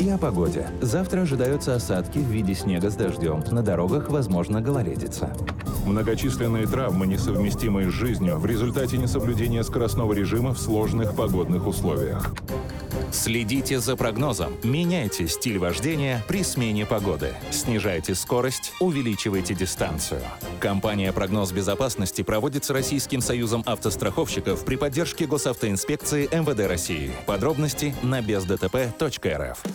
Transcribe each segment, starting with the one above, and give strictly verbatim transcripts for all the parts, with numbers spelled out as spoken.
И о погоде. Завтра ожидаются осадки в виде снега с дождем. На дорогах возможна гололедица. Многочисленные травмы, несовместимые с жизнью, в результате несоблюдения скоростного режима в сложных погодных условиях. Следите за прогнозом. Меняйте стиль вождения при смене погоды. Снижайте скорость, увеличивайте дистанцию. Компания «Прогноз безопасности» проводится Российским союзом автостраховщиков при поддержке Госавтоинспекции эм вэ дэ России. Подробности на без дэ тэ пэ точка эр эф.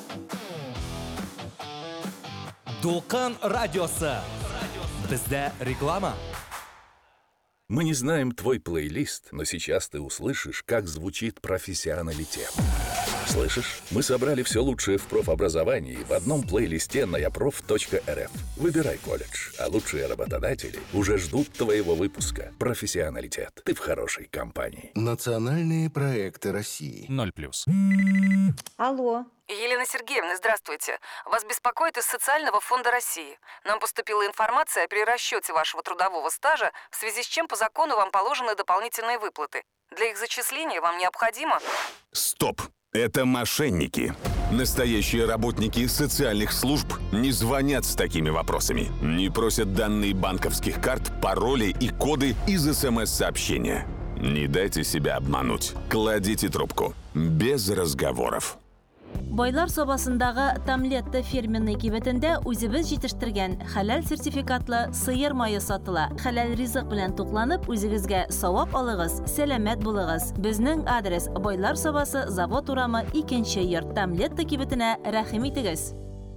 Дулкан радиосы. Бізде реклама. Мы не знаем твой плейлист, но сейчас ты услышишь, как звучит профессионалитет. Слышишь? Мы собрали все лучшее в профобразовании в одном плейлисте на я проф точка эр эф. Выбирай колледж, а лучшие работодатели уже ждут твоего выпуска. Профессионалитет. Ты в хорошей компании. Национальные проекты России. Ноль плюс. Алло. Елена Сергеевна, здравствуйте. Вас беспокоит из Социального фонда России. Нам поступила информация о перерасчете вашего трудового стажа, в связи с чем по закону вам положены дополнительные выплаты. Для их зачисления вам необходимо... Стоп! Это мошенники. Настоящие работники социальных служб не звонят с такими вопросами. Не просят данные банковских карт, пароли и коды из эс эм эс-сообщения. Не дайте себя обмануть. Кладите трубку. Без разговоров. Байлар собасындагы Тамлетта фирменный кибетендә үзебез җитештергән хәләл сертификатлы сыер майы сатыла. Хәләл ризык белән тукланып, үзегезгә савап алыгыз, сәламәт булыгыз. Безнең адрес Байлар собасы, завод урамы, икенче йорт. Тамлетта кибетенә рәхим итегез.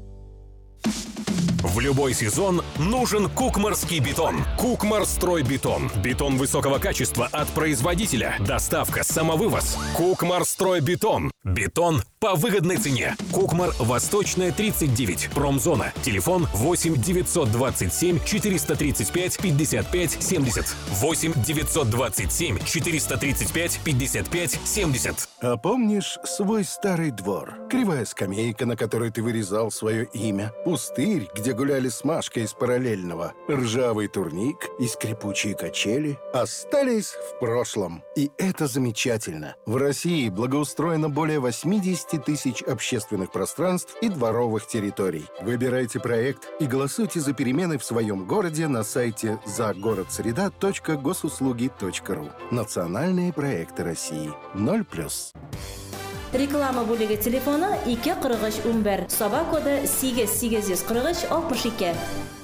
В любой сезон нужен кукмарский бетон. Кукмарстройбетон. Бетон высокого качества от производителя. Доставка, самовывоз. Кукмарстройбетон. Бетон по выгодной цене. Кукмар, Восточная, тридцать девять. Промзона. Телефон восемь девятьсот двадцать семь четыреста тридцать пять пятьдесят пять семьдесят. восемь девятьсот двадцать семь четыреста тридцать пять пятьдесят пять семьдесят. А помнишь свой старый двор? Кривая скамейка, на которой ты вырезал свое имя. Пустырь, где гуляли с Машкой из параллельного. Ржавый турник и скрипучие качели остались в прошлом. И это замечательно. В России благоустроено более восемьдесят тысяч общественных пространств и дворовых территорий. Выбирайте проект и голосуйте за перемены в своем городе на сайте загородсреда точка госуслуги точка ру. Национальные проекты России. Ноль плюс. Реклама бүлеге телефоны ике кырык өч ун бер, Саба коды сигез сигез кырык өч алтмыш ике.